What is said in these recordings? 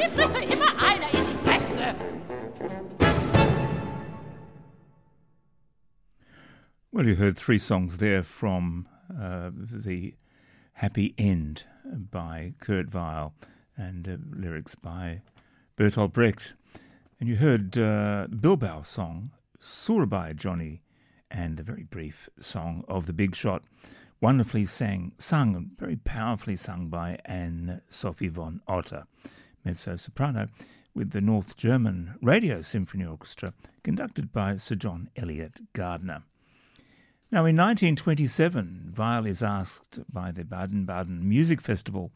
die Fresse, immer einer in die Fresse. Well, you heard 3 songs there from the Happy End by Kurt Weill and lyrics by Bertolt Brecht. And you heard Bilbao song, Surabaya Johnny, and the very brief song of The Big Shot, wonderfully sung, very powerfully sung by Anne-Sophie von Otter, mezzo-soprano, with the North German Radio Symphony Orchestra, conducted by Sir John Eliot Gardner. Now, in 1927, Weill is asked by the Baden-Baden Music Festival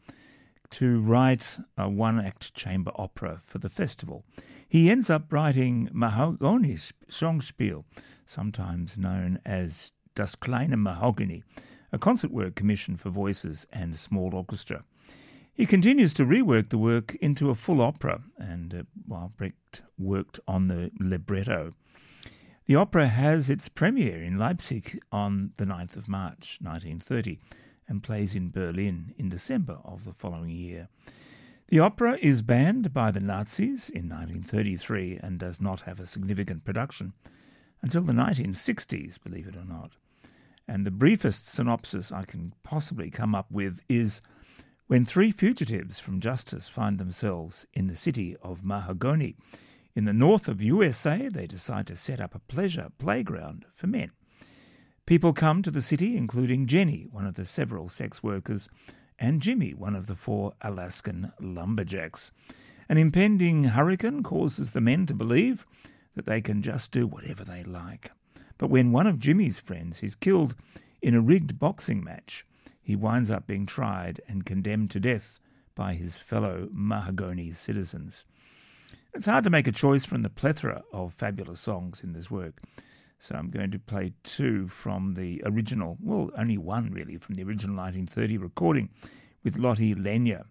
to write a one-act chamber opera for the festival. He ends up writing Mahagoni's Songspiel, sometimes known as Das kleine Mahogany, a concert work commissioned for voices and small orchestra. He continues to rework the work into a full opera, and while Brecht worked on the libretto. The opera has its premiere in Leipzig on the 9th of March 1930 and plays in Berlin in December of the following year. The opera is banned by the Nazis in 1933 and does not have a significant production until the 1960s, believe it or not. And the briefest synopsis I can possibly come up with is: when 3 fugitives from justice find themselves in the city of Mahagoni, in the north of USA, they decide to set up a pleasure playground for men. People come to the city, including Jenny, one of the several sex workers, and Jimmy, one of the 4 Alaskan lumberjacks. An impending hurricane causes the men to believe that they can just do whatever they like. But when one of Jimmy's friends is killed in a rigged boxing match, he winds up being tried and condemned to death by his fellow Mahagoni citizens. It's hard to make a choice from the plethora of fabulous songs in this work, so I'm going to play 2 from the original, well, only 1 really, from the original 1930 recording with Lotte Lenya.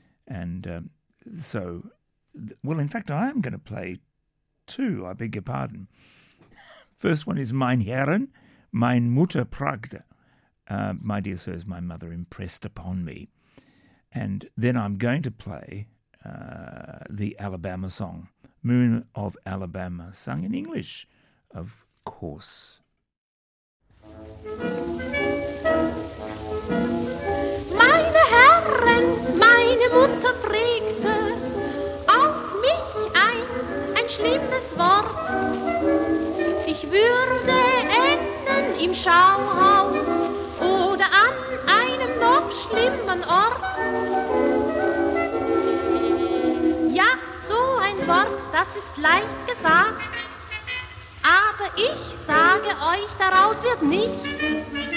And in fact, I am going to play 2, I beg your pardon. First one is Mein Herren, Mein Mutter pragte. My dear sirs, my mother impressed upon me. And then I'm going to play the Alabama song, Moon of Alabama, sung in English, of course. Meine Herren, meine Mutter prägte auf mich einst ein schlimmes Wort. Ich würde enden im Schauhaus oder an einem noch schlimmen Ort. Ja, so ein Wort, das ist leicht gesagt, aber ich sage euch, daraus wird nichts.